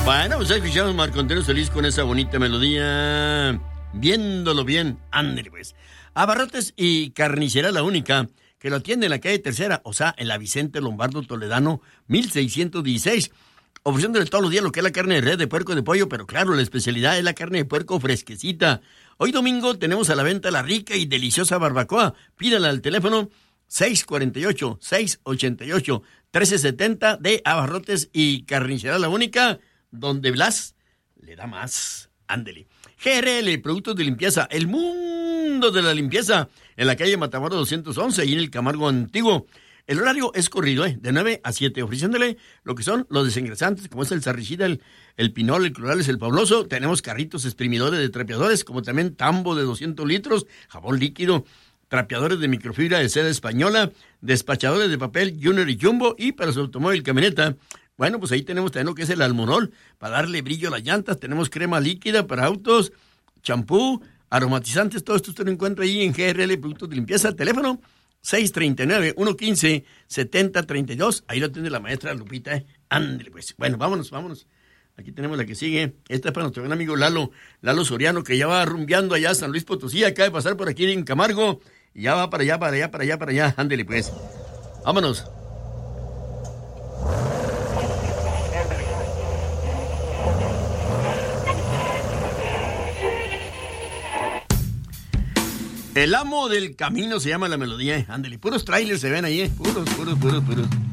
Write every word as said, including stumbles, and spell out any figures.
Bueno, pues escuchamos a Marco Antonio Solís con esa bonita melodía. Viéndolo bien, ándale pues. Abarrotes y Carnicería La Única, que lo atiende en la calle Tercera, o sea, en la Vicente Lombardo Toledano, mil seiscientos dieciséis. Ofreciéndole todos los días lo que es la carne de res, de puerco, de pollo, pero claro, la especialidad es la carne de puerco fresquecita. Hoy domingo tenemos a la venta la rica y deliciosa barbacoa. Pídala al teléfono seis cuatro ocho, seis ocho ocho, uno tres siete cero de Abarrotes y Carnicería La Única, donde Blas le da más. Ándele. G R L, productos de limpieza, el mundo de la limpieza, en la calle Matamoros doscientos once, y en el Camargo Antiguo. El horario es corrido, ¿eh? De nueve a siete, ofreciéndole lo que son los desengrasantes, como es el sarricida, el, el pinol, el clorales, el pauloso. Tenemos carritos exprimidores de trapeadores, como también tambo de doscientos litros, jabón líquido, trapeadores de microfibra de seda española, despachadores de papel Junior y Jumbo, y para su automóvil camioneta. Bueno, pues ahí tenemos también lo que es el almorol, para darle brillo a las llantas. Tenemos crema líquida para autos, champú, aromatizantes. Todo esto usted lo encuentra ahí en G R L, productos de limpieza. Teléfono seis tres nueve, uno uno cinco, siete cero tres dos. Ahí lo tiene la maestra Lupita, ¿eh? Ándale, pues. Bueno, vámonos, vámonos. Aquí tenemos la que sigue. Esta es para nuestro gran amigo Lalo, Lalo Soriano, que ya va rumbeando allá a San Luis Potosí. Acaba de pasar por aquí en Camargo. Y ya va para allá, para allá, para allá, para allá. Ándale, pues. Vámonos. El amo del camino se llama la melodía. Ándale, puros trailers se ven ahí, ¿eh? Puros, puros, puros, puros.